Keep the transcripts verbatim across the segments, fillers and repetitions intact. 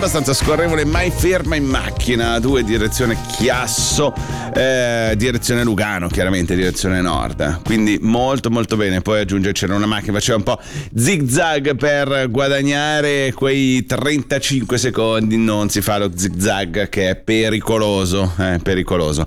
abbastanza scorrevole, mai ferma in macchina, due direzione Chiasso, eh, direzione Lugano, chiaramente direzione nord, quindi molto molto bene. Poi aggiungercene una macchina, faceva un po' zig zag per guadagnare quei trentacinque secondi, non si fa lo zig zag che è pericoloso, è pericoloso.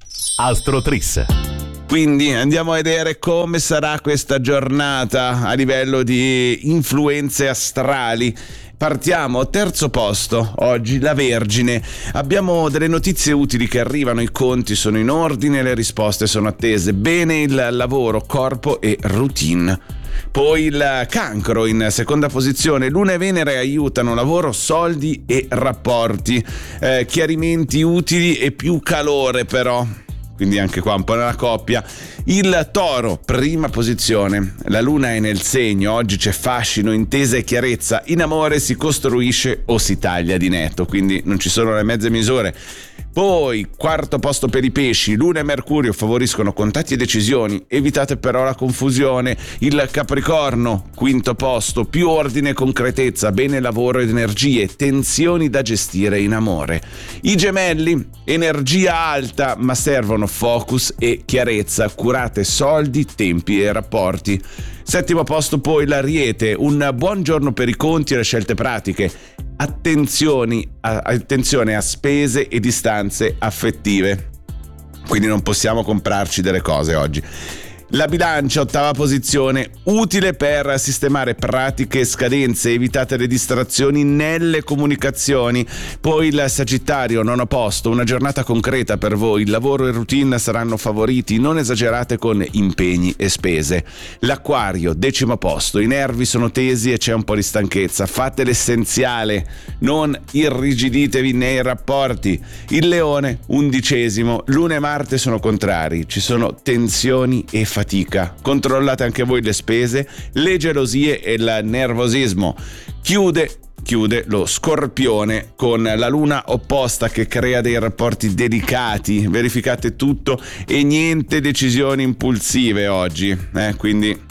Astrotris. Quindi andiamo a vedere come sarà questa giornata a livello di influenze astrali. Partiamo, terzo posto, oggi la Vergine. Abbiamo delle notizie utili che arrivano, i conti sono in ordine, le risposte sono attese. Bene il lavoro, corpo e routine. Poi il Cancro in seconda posizione, Luna e Venere aiutano lavoro, soldi e rapporti. Eh, chiarimenti utili e più calore però. Quindi anche qua un po' nella coppia. Il Toro, prima posizione, la Luna è nel segno, oggi c'è fascino, intesa e chiarezza, in amore si costruisce o si taglia di netto, quindi non ci sono le mezze misure. Poi, quarto posto per i Pesci, Luna e Mercurio favoriscono contatti e decisioni, evitate però la confusione. Il Capricorno, quinto posto, più ordine e concretezza, bene lavoro ed energie, tensioni da gestire in amore. I Gemelli, energia alta, ma servono focus e chiarezza, curate soldi, tempi e rapporti. Settimo posto poi l'Ariete, un buon giorno per i conti e le scelte pratiche. Attenzioni, a, attenzione a spese e distanze affettive. Quindi non possiamo comprarci delle cose oggi. La Bilancia, ottava posizione, utile per sistemare pratiche e scadenze, evitate le distrazioni nelle comunicazioni. Poi il Sagittario, nono posto, una giornata concreta per voi, il lavoro e routine saranno favoriti, non esagerate con impegni e spese. L'Acquario, decimo posto, i nervi sono tesi e c'è un po' di stanchezza, fate l'essenziale, non irrigiditevi nei rapporti. Il Leone, undicesimo, Luna e Marte sono contrari, ci sono tensioni e fatica. Fatica. Controllate anche voi le spese, le gelosie e il nervosismo. Chiude Chiude lo Scorpione con la Luna opposta che crea dei rapporti delicati. Verificate tutto e niente decisioni impulsive oggi, eh? Quindi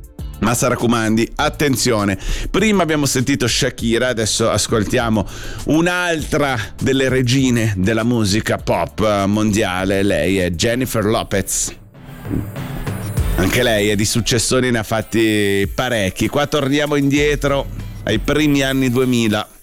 Massa raccomandi, attenzione. Prima abbiamo sentito Shakira, adesso ascoltiamo un'altra delle regine della musica pop mondiale. Lei è Jennifer Lopez. Anche lei è di successoni, ne ha fatti parecchi. Qua torniamo indietro ai primi anni duemila.